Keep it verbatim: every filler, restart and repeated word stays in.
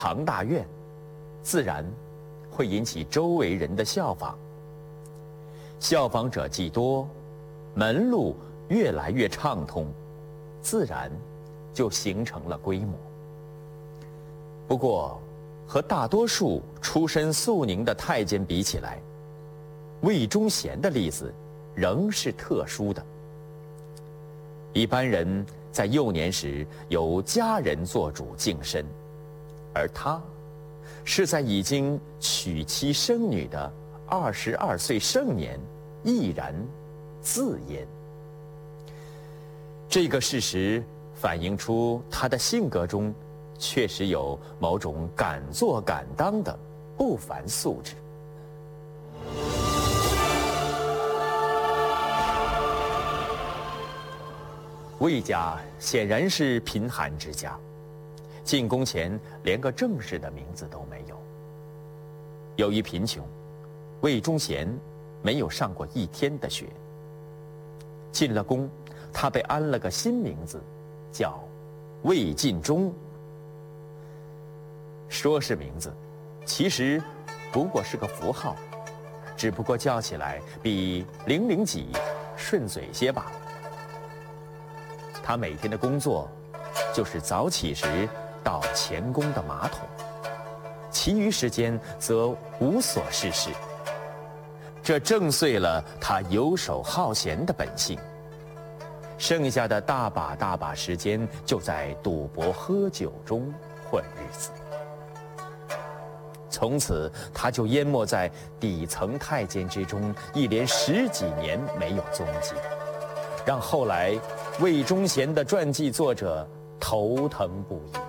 庞大院，自然会引起周围人的效仿。效仿者既多，门路越来越畅通，自然就形成了规模。不过，和大多数出身肃宁的太监比起来，魏忠贤的例子仍是特殊的。一般人在幼年时由家人做主净身，而他是在已经娶妻生女的二十二岁盛年毅然自阉。这个事实反映出他的性格中确实有某种敢做敢当的不凡素质。魏家显然是贫寒之家，进宫前连个正式的名字都没有。由于贫穷，魏忠贤没有上过一天的学。进了宫，他被安了个新名字，叫魏晋忠。说是名字，其实不过是个符号，只不过叫起来比零零几顺嘴些罢了。他每天的工作就是早起时倒前宫的马桶，其余时间则无所事事。这正遂了他游手好闲的本性，剩下的大把大把时间就在赌博喝酒中混日子。从此他就淹没在底层太监之中，一连十几年没有踪迹，让后来魏忠贤的传记作者头疼不已。